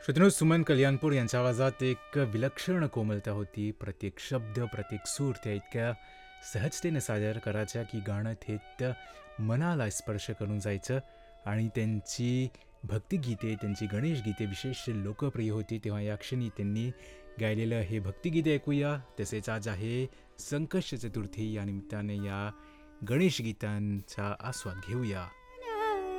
श्रोतनो, सुमन कल्याणपूर यांच्या आवाजात एक विलक्षण कोमलता होती. प्रत्येक शब्द, प्रत्येक सूर त्या इतक्या सहजतेने सादर करायच्या की गाणं थेट मनाला स्पर्श करून जायचं. आणि त्यांची भक्तिगीते, त्यांची गणेश गीते विशेष लोकप्रिय होती. तेव्हा या क्षणी त्यांनी गायलेलं हे भक्तिगीते ऐकूया. तसेच आज आहे संकष्ट चतुर्थी, या निमित्ताने या गणेश गीतांचा आस्वाद घेऊया.